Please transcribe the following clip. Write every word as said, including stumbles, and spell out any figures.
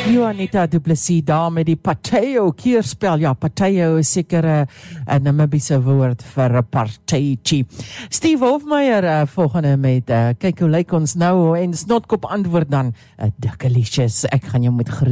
Juanita Du Plessis daar met die pateo keerspel. Ja, pateo is seker 'n uh, Namibiese woord vir 'n partytjie. Steve Hofmeyer uh, volgende met uh, kyk hoe lyk ons nou en snotkop antwoord dan 'n uh, dikkelicious. Ek gaan jou moet groet.